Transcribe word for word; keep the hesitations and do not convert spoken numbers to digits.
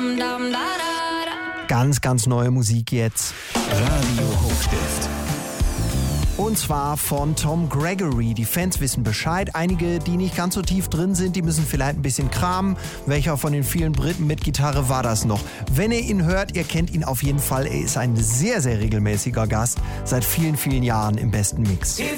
Ganz, ganz neue Musik jetzt. Radio Hochstift. Und zwar von Tom Gregory. Die Fans wissen Bescheid. Einige, die nicht ganz so tief drin sind, die müssen vielleicht ein bisschen kramen. Welcher von den vielen Briten mit Gitarre war das noch? Wenn ihr ihn hört, ihr kennt ihn auf jeden Fall. Er ist ein sehr, sehr regelmäßiger Gast. Seit vielen, vielen Jahren im besten Mix.